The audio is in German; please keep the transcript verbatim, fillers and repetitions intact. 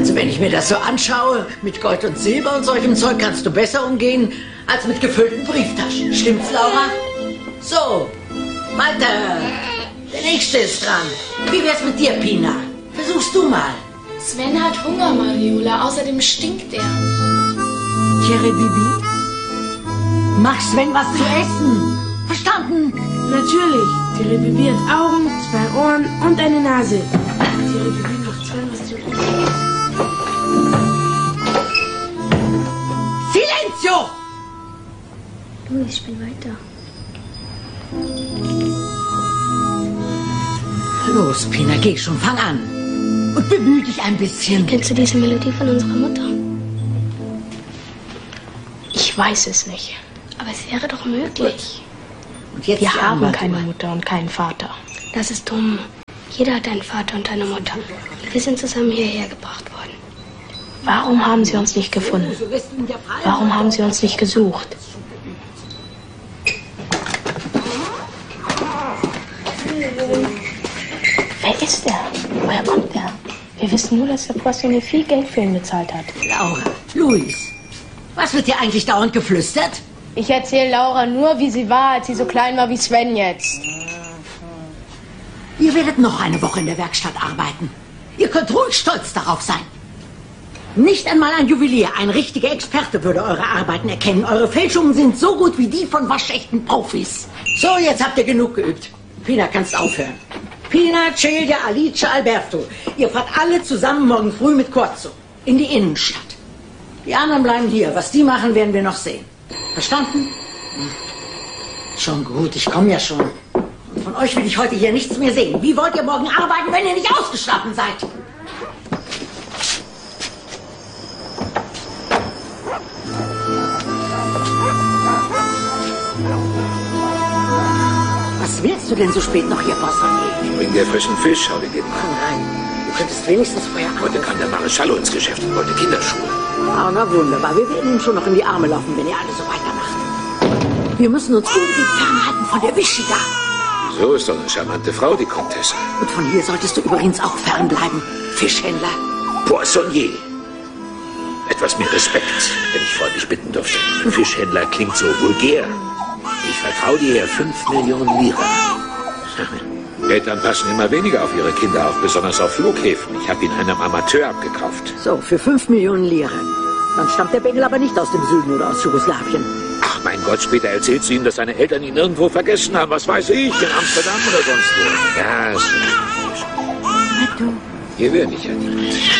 Also wenn ich mir das so anschaue, mit Gold und Silber und solchem Zeug kannst du besser umgehen als mit gefüllten Brieftaschen. Stimmt's, Laura? So, weiter. Der Nächste ist dran. Wie wär's mit dir, Pina? Versuchst du mal. Sven hat Hunger, Mariola. Außerdem stinkt er. Thierry Bibi? Mach Sven was zu essen. Verstanden? Natürlich. Thierry Bibi hat Augen, zwei Ohren und eine Nase. Thierry Bibi macht Sven was zu essen. Silenzio! Luis, spiel weiter. Los, Pina, geh schon, fang an. Und bemühe dich ein bisschen. Kennst du diese Melodie von unserer Mutter? Ich weiß es nicht. Aber es wäre doch möglich. Und jetzt Wir haben Antwort. keine Mutter und keinen Vater. Das ist dumm. Jeder hat einen Vater und eine Mutter. Wir sind zusammen hierher gebracht worden. Warum haben sie uns nicht gefunden? Warum haben sie uns nicht gesucht? Wer ist der? Woher kommt der? Wir wissen nur, dass der Poissonnier viel Geld für ihn bezahlt hat. Laura, Luis, was wird dir eigentlich dauernd geflüstert? Ich erzähle Laura nur, wie sie war, als sie so klein war wie Sven jetzt. Ihr werdet noch eine Woche in der Werkstatt arbeiten. Ihr könnt ruhig stolz darauf sein. Nicht einmal ein Juwelier, ein richtiger Experte würde eure Arbeiten erkennen. Eure Fälschungen sind so gut wie die von waschechten Profis. So, jetzt habt ihr genug geübt. Pina, kannst aufhören. Pina, Celia, Alice, Alberto. Ihr fahrt alle zusammen morgen früh mit Corso in die Innenstadt. Die anderen bleiben hier. Was die machen, werden wir noch sehen. Verstanden? Hm. Schon gut, ich komme ja schon. Und von euch will ich heute hier nichts mehr sehen. Wie wollt ihr morgen arbeiten, wenn ihr nicht ausgeschlafen seid? Was willst du denn so spät noch hier, Poissonnier? Ich bring dir frischen Fisch, schau dir den Komm mal. rein. Du könntest wenigstens vorher Heute anrufen. kam der Mareschallo ins Geschäft und wollte Kinderschuhe. Ah, na wunderbar. Wir werden ihm schon noch in die Arme laufen, wenn ihr alle so weitermacht. Wir müssen uns unbedingt fernhalten von der Wischiga. So ist doch eine charmante Frau, die Komtesse. Und von hier solltest du übrigens auch fernbleiben, Fischhändler. Poissonnier. Etwas mehr Respekt, wenn ich freundlich bitten durfte. Fischhändler klingt so vulgär. Ich vertraue dir hier fünf Millionen Lira. Eltern passen immer weniger auf ihre Kinder auf, besonders auf Flughäfen. Ich habe ihn einem Amateur abgekauft. So, für fünf Millionen Lira. Dann stammt der Bengel aber nicht aus dem Süden oder aus Jugoslawien. Ach, mein Gott, später erzählt sie ihm, dass seine Eltern ihn irgendwo vergessen haben. Was weiß ich, in Amsterdam oder sonst wo. Ja, ist... Na du. Hier wäre nicht ja niemand.